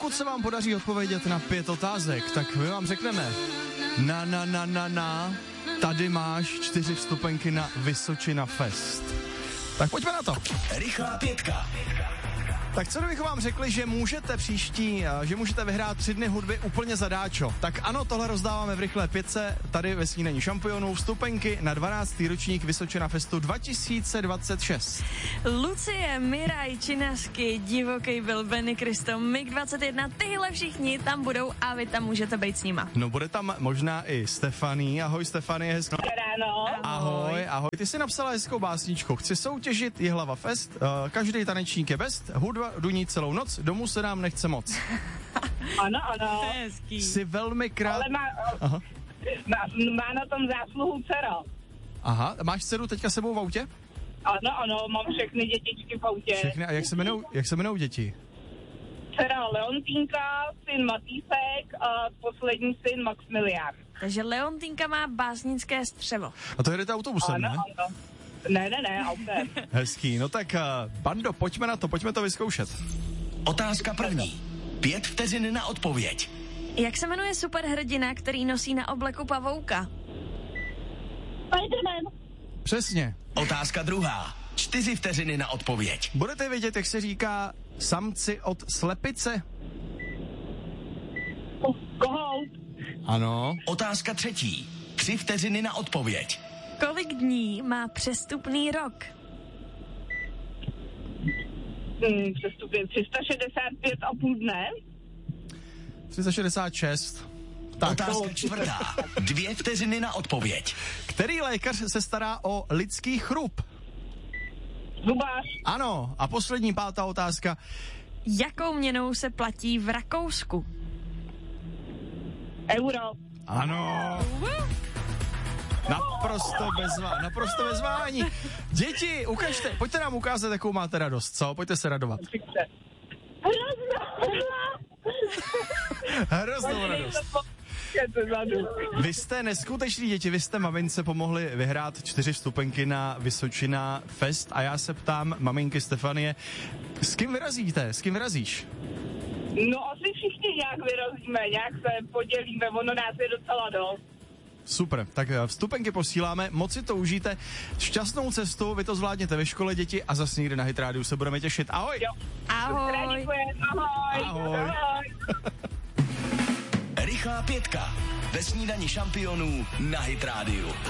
pokud se vám podaří odpovědět na 5 otázek, tak my vám řekneme tady máš 4 vstupenky na Vysočina Fest. Tak pojďme na to. Rychlá pětka. Tak co kdybychom vám řekli, že můžete vyhrát 3 dny hudby úplně zadáčo? Tak ano, tohle rozdáváme v rychlé pětce, tady ve Snídani šampionů, vstupenky na 12. ročník Vysočina Festu 2026. Lucie, Miraj, Činařky, Divoký byl, Benny Kristo, MiG-21, tyhle všichni tam budou a vy tam můžete být s nima. No bude tam možná i Stefanie. Ahoj Stefanie, hezky. Ráno. Ahoj. Ty jsi napsala hezkou básničku. Chci soutěžit Jihlava Fest, každý tanečník je best, hudba duní celou noc, domů se nám nechce moc. Ano. Jsi velmi Ale má na tom zásluhu dcera. Aha, máš dceru teďka sebou v autě? Ano, mám všechny dětičky v autě. Všechny, a jak se jmenou děti? Dcera Leontýnka, syn Matýsek a poslední syn Maximilián. Takže Leontýnka má básnické střevo. A to jedete autobusem, ne? Ano. Ne, autem. Hezký, no tak Bando, pojďme na to, pojďme to vyzkoušet. Otázka první. 5 vteřin na odpověď. Jak se jmenuje superhrdina, který nosí na obleku pavouka? Spiderman. Přesně. Otázka druhá. 4 vteřiny na odpověď. Budete vědět, jak se říká samci od slepice? Kohout. Ano. Otázka třetí. 3 vteřiny na odpověď. Kolik dní má přestupný rok? Přestupně 365,5 dne. 366. Tak. Otázka čtvrtá. 2 vteřiny na odpověď. Který lékař se stará o lidský chrup? Zubář. Ano. A poslední 5. otázka. Jakou měnou se platí v Rakousku? Euro. Ano. Naprosto bez váhání. Děti, ukažte, pojďte nám ukázat, jakou máte radost, co? Pojďte se radovat. Hroznou radost. Vy jste neskuteční děti, vy jste mamince pomohli vyhrát 4 vstupenky na Vysočina Fest a já se ptám maminky Stefanie, s kým vyrazíte? S kým vyrazíš? No asi všichni nějak vyrazíme, nějak se podělíme, ono nás je docela dost. Super, tak vstupenky posíláme, moc si to užijte, šťastnou cestu, vy to zvládněte ve škole, děti, a zase někde na Hit Rádiu se budeme těšit. Ahoj! Jo. Ahoj! Ahoj! Rychlá pětka. Ve Snídani šampionů na Hit Rádiu.